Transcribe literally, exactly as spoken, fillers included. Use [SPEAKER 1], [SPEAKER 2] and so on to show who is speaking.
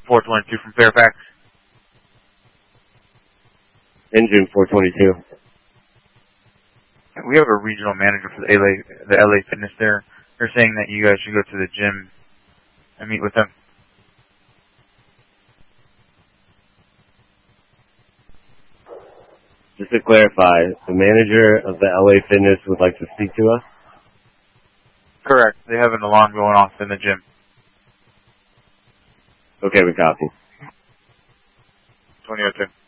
[SPEAKER 1] four twenty-two from Fairfax.
[SPEAKER 2] Engine four twenty-two.
[SPEAKER 1] We have a regional manager for the L A, the L A Fitness there. They're saying that you guys should go to the gym and meet with them.
[SPEAKER 2] Just to clarify, the manager of the L A Fitness would like to speak to us?
[SPEAKER 1] Correct. They have an alarm going off in the gym.
[SPEAKER 2] Okay, we copy.
[SPEAKER 1] twenty oh two.